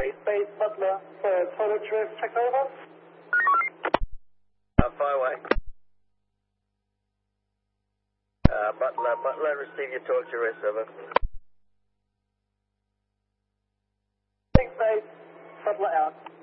Base Butler for total drift, check over. Fire away. Butler, receive your torch arrest, over. 6 Base, Butler out.